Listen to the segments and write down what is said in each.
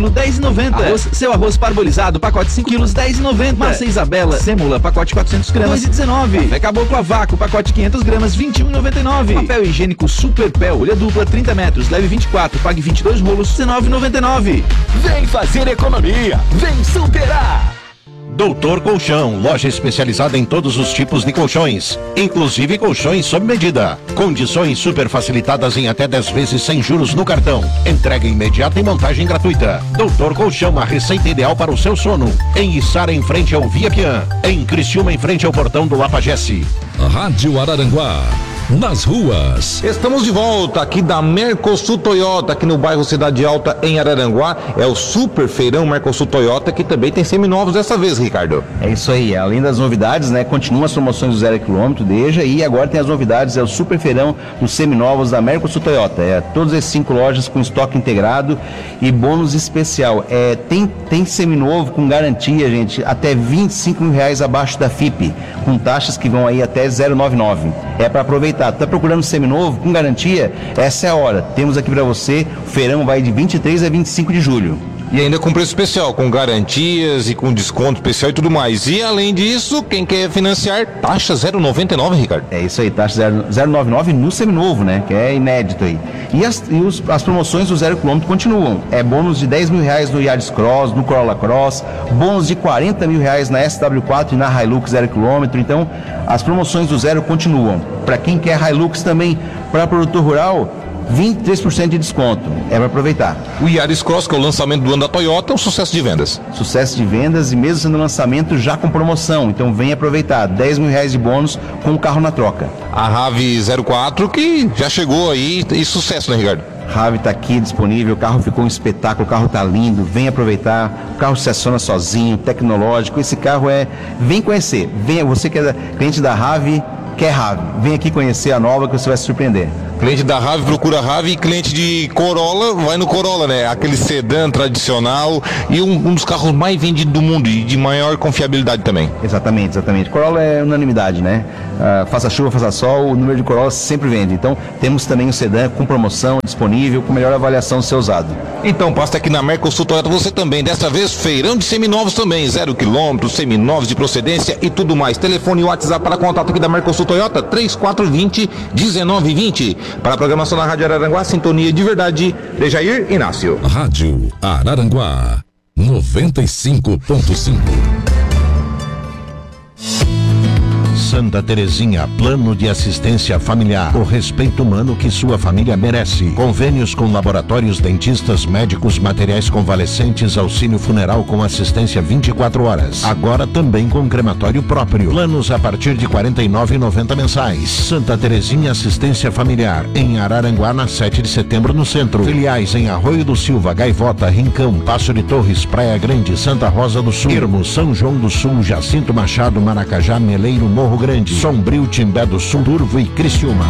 quilo, R$10,90. Seu arroz parbolizado, pacote 5 quilos, R$10,90. Massa Isabela, sêmula, pacote 400 gramas, R$2,19. Café Caboclo a vácuo, pacote 500 gramas, R$21,99. Papel higiênico Super Pel, folha dupla, 30 metros, leve 24, pague 22 rolos, R$19,99. Vem fazer economia, vem superar! Doutor Colchão, loja especializada em todos os tipos de colchões, inclusive colchões sob medida. Condições super facilitadas em até 10 vezes sem juros no cartão. Entrega imediata e montagem gratuita. Doutor Colchão, a receita ideal para o seu sono. Em Içara, em frente ao Via Pian. Em Criciúma, em frente ao portão do Apagesse. Rádio Araranguá. Nas ruas. Estamos de volta aqui da Mercosul Toyota, aqui no bairro Cidade Alta, em Araranguá. É o Super Feirão Mercosul Toyota, que também tem seminovos dessa vez, Ricardo. É isso aí, além das novidades, né? Continuam as promoções do 0 km, deixa, e agora tem as novidades, é o Super Feirão dos seminovos da Mercosul Toyota. Todas as 5 lojas com estoque integrado e bônus especial. Tem seminovo com garantia, gente, até R$25.000 abaixo da FIP, com taxas que vão aí até 0,99. É para aproveitar. Tá procurando seminovo com garantia? Essa é a hora. Temos aqui para você, o feirão vai de 23 a 25 de julho. E ainda com preço especial, com garantias e com desconto especial e tudo mais. E além disso, quem quer financiar, taxa 0,99, Ricardo. É isso aí, taxa 0,99 no seminovo, né? Que é inédito aí. E as promoções do 0 km continuam. É bônus de R$10.000 no Yaris Cross, no Corolla Cross, bônus de R$40.000 na SW4 e na Hilux 0 km. Então, as promoções do zero continuam. Para quem quer Hilux também, para produtor rural, 23% de desconto. É para aproveitar. O Yaris Cross, que é o lançamento do ano da Toyota, é um sucesso de vendas. Sucesso de vendas e mesmo sendo lançamento já com promoção. Então vem aproveitar. R$10.000 de bônus com o carro na troca. A RAV 04 que já chegou aí e sucesso, né, Ricardo? RAV está aqui disponível, o carro ficou um espetáculo, o carro está lindo, vem aproveitar, o carro se aciona sozinho, tecnológico, esse carro vem conhecer, venha, você que é cliente da RAV, quer RAV, vem aqui conhecer a nova que você vai se surpreender. Cliente da RAV procura RAV e cliente de Corolla vai no Corolla, né? Aquele sedã tradicional e um dos carros mais vendidos do mundo e de maior confiabilidade também. Exatamente. Corolla é unanimidade, né? Faça chuva, faça sol, o número de Corolla sempre vende. Então temos também o sedã com promoção disponível, com melhor avaliação do seu usado. Então passa aqui na Mercosul Toyota você também. Desta vez feirão de seminovos também, 0 km, seminovos de procedência e tudo mais. Telefone e WhatsApp para contato aqui da Mercosul Toyota, 3420-1920. Para a programação na Rádio Araranguá, sintonia de verdade, Dejair Inácio. Rádio Araranguá, 95.5. Santa Terezinha, plano de assistência familiar. O respeito humano que sua família merece. Convênios com laboratórios, dentistas, médicos, materiais convalescentes, auxílio funeral com assistência 24 horas. Agora também com crematório próprio. Planos a partir de R$ 49,90 mensais. Santa Terezinha Assistência Familiar. Em Araranguá, na 7 de setembro, no centro. Filiais em Arroio do Silva, Gaivota, Rincão, Passo de Torres, Praia Grande, Santa Rosa do Sul, Irmo, São João do Sul, Jacinto Machado, Maracajá, Meleiro, Morro Grande, Sombrio, Timbé do Sul, Turvo e Criciúma.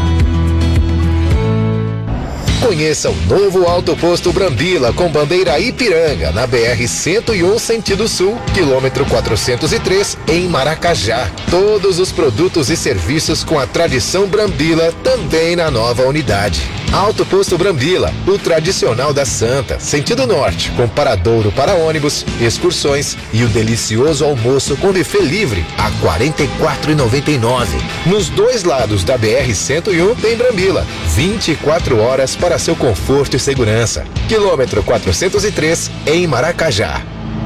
Conheça o novo Alto Posto Brambila com bandeira Ipiranga na BR-101 sentido sul, quilômetro 403 em Maracajá. Todos os produtos e serviços com a tradição Brambila também na nova unidade. Alto Posto Brambila, o tradicional da Santa, sentido norte, com paradouro para ônibus, excursões e o delicioso almoço com buffet livre a R$ 44,99. Nos dois lados da BR-101 tem Brambila, 24 horas para seu conforto e segurança. Quilômetro 403 em Maracajá.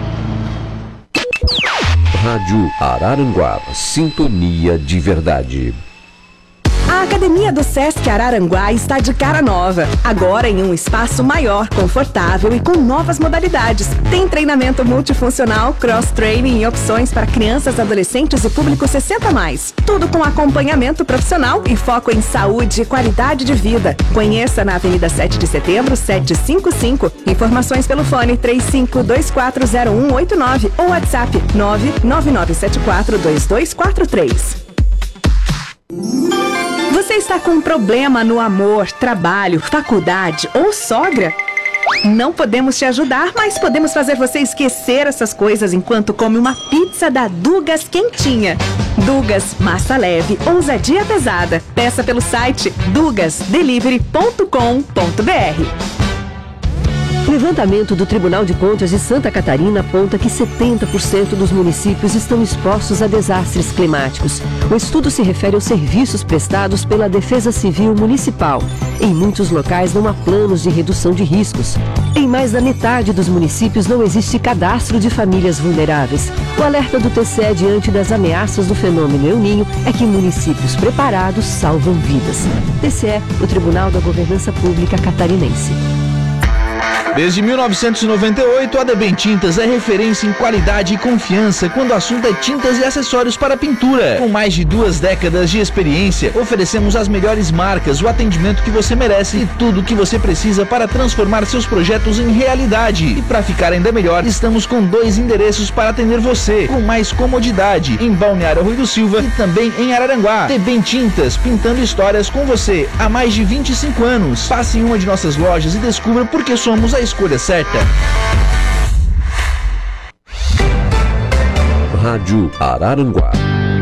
Rádio Araranguá, sintonia de verdade. A Academia do Sesc Araranguá está de cara nova, agora em um espaço maior, confortável e com novas modalidades. Tem treinamento multifuncional, cross-training e opções para crianças, adolescentes e público 60+. Tudo com acompanhamento profissional e foco em saúde e qualidade de vida. Conheça na Avenida 7 de Setembro, 755. Informações pelo fone 35240189 ou WhatsApp 999742243. Você está com um problema no amor, trabalho, faculdade ou sogra? Não podemos te ajudar, mas podemos fazer você esquecer essas coisas enquanto come uma pizza da Dugas quentinha. Dugas, massa leve, ousadia pesada. Peça pelo site dugasdelivery.com.br. levantamento do Tribunal de Contas de Santa Catarina aponta que 70% dos municípios estão expostos a desastres climáticos. O estudo se refere aos serviços prestados pela Defesa Civil Municipal. Em muitos locais não há planos de redução de riscos. Em mais da metade dos municípios não existe cadastro de famílias vulneráveis. O alerta do TCE diante das ameaças do fenômeno El Niño é que municípios preparados salvam vidas. TCE, o Tribunal da Governança Pública Catarinense. Desde 1998, a Debem Tintas é referência em qualidade e confiança quando o assunto é tintas e acessórios para pintura. Com mais de 2 décadas de experiência, oferecemos as melhores marcas, o atendimento que você merece e tudo o que você precisa para transformar seus projetos em realidade. E para ficar ainda melhor, estamos com 2 endereços para atender você, com mais comodidade, em Balneário Rui do Silva e também em Araranguá. Debem Tintas, pintando histórias com você há mais de 25 anos. Passe em uma de nossas lojas e descubra por que somos a escolha certa. Rádio Araranguá